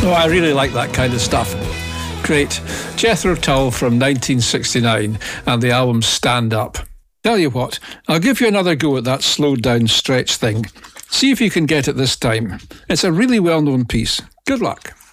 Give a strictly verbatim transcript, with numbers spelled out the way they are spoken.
Oh, I really like that kind of stuff. Great. Jethro Tull from nineteen sixty-nine and the album Stand Up. Tell you what, I'll give you another go at that slowed down stretch thing. See if you can get it this time. It's a really well-known piece. Good luck.